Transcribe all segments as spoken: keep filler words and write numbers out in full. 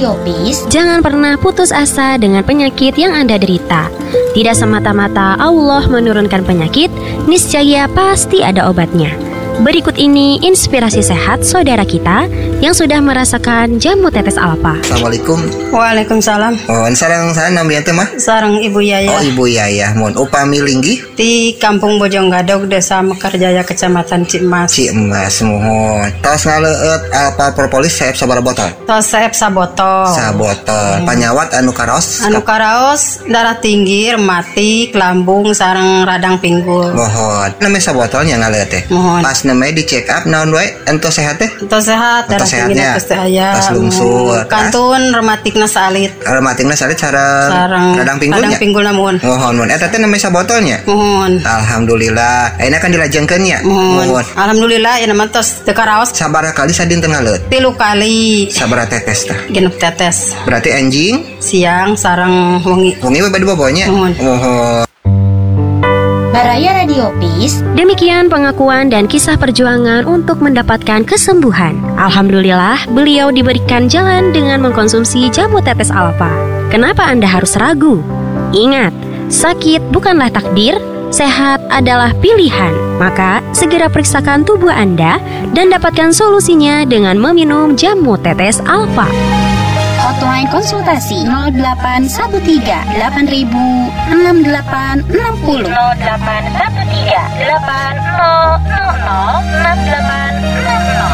Radio Peace, jangan pernah putus asa dengan penyakit yang Anda derita. Tidak semata-mata Allah menurunkan penyakit, niscaya pasti ada obatnya. Berikut ini inspirasi sehat saudara kita yang sudah merasakan jamu tetes alfa. Assalamualaikum. Waalaikumsalam. Oh, sarang saya namanya teh mah? Sarang Ibu Yaya. Oh, Ibu Yaya. Mohon upami linggih di Kampung Bojonggadog, Desa Mekarjaya, Kecamatan Cimas. Cimas, mohon. Tos ngaleut alfa propolis saeb sabaraha botol? Tos saeb sabotol. Sabotol. Hmm. Panyawat anu karaos? Anu karaos darah tinggi, rematik, lambung, sareng radang pinggul. Mohon. Namanya sabotolnya ngaleut teh. Mohon. Pas namanya di check up naon wae ento sehat teh? Ento sehat, darah tinggi pasti aya. Pas lungsur. Kantun rematikna salit. Rematikna salit sareng radang pinggulnya. Radang pinggul namun. Mohon, mohon. Eta teh namanya sabotolnya? Mohon. Alhamdulillah. Ayeuna kan dilajengkeun nya. Mohon. Alhamdulillah ya nama tos teu karaos. Sabaraha kali sadinten ngaleut? Tilu kali. Sabaraha tetes tah? Genep tetes. Berarti anjing siang sareng wengi. Wengi we bade bobonya? Mohon. Mohon. Baraya Radio Peace. Demikian pengakuan dan kisah perjuangan untuk mendapatkan kesembuhan. Alhamdulillah, beliau diberikan jalan dengan mengkonsumsi jamu tetes alfa. Kenapa Anda harus ragu? Ingat, sakit bukanlah takdir, sehat adalah pilihan. Maka, segera periksakan tubuh Anda dan dapatkan solusinya dengan meminum jamu tetes alfa. Hotline konsultasi nol delapan satu tiga delapan ribu enam delapan enam nol nol delapan satu tiga delapan nol nol nol enam delapan enam nol.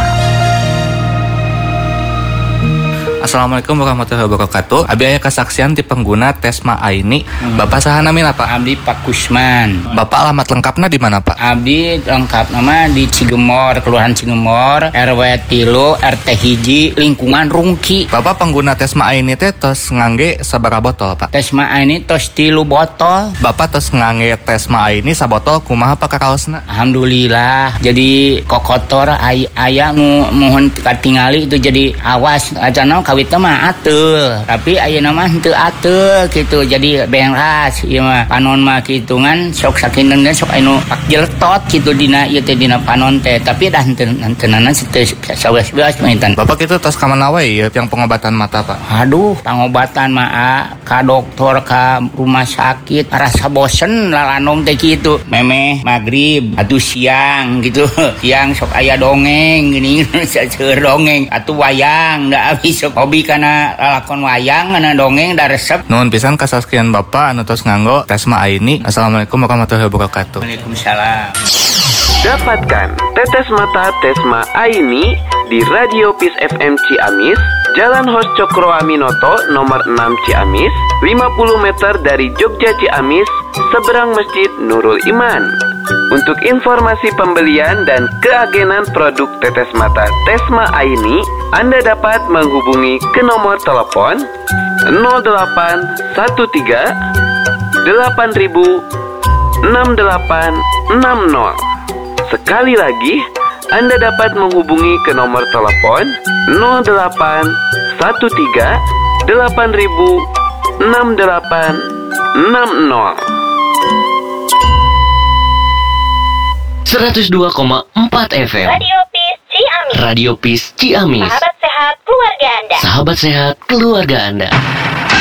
Assalamualaikum warahmatullahi wabarakatuh. Abi aya kesaksian ti pengguna Tesma Aini. Hmm. Bapak saha namina Pak? Abdi Pak Kusman. Bapak alamat lengkapna di mana Pak? Abdi lengkap nama di Cigemor, Kelurahan Cigemor, R W tilu, R T hiji, lingkungan Rungki. Bapak pengguna Tesma Aini teh tos ngangge sabaraha botol Pak? Tesma Aini tos tilu botol. Bapak tos ngangge Tesma Aini sabotol kumaha Pak kakaosna? Alhamdulillah. Jadi kokotor ay- aya nu mohon katingali itu jadi awas acana kawit mah atul, tapi ayeuna mah teu atul gitu. Jadi beras ieu mah panon mah kitungan sok sakinten sok anu pak jeltot gitu dina ieu teh dina panon teh, tapi dah tenana teu saweas-weas maintan. Bapak kitu tos ka mana wae ieu yang pengobatan mata Pak? Aduh, pengobatan mah ka dokter ka rumah sakit rasa bosen lalanom teh kitu. Memeh magrib atuh siang gitu. Siang sok aya dongeng gini saeur dongeng atuh wayang da abis sok hobi karena lakon wayang karena dongeng da resep. Nuhun pisan kasaskian Bapak anu tos nganggo Tesma Aini. Assalamualaikum warahmatullahi wabarakatuh. Waalaikumsalam. Dapatkan tetes mata Tesma Aini di Radio Peace F M Ciamis, Jalan Hos Cokro Aminoto nomor enam Ciamis, lima puluh meter dari Jogja Ciamis, seberang Masjid Nurul Iman. Untuk informasi pembelian dan keagenan produk tetes mata Tesma Aini, Anda dapat menghubungi ke nomor telepon nol delapan satu tiga delapan ribu enam delapan enam nol. Sekali lagi, Anda dapat menghubungi ke nomor telepon nol delapan satu tiga delapan ribu enam delapan enam nol. seratus dua koma empat F M Radio Peace Ciamis. Radio Peace Ciamis. Sahabat sehat keluarga Anda. Sahabat sehat keluarga Anda.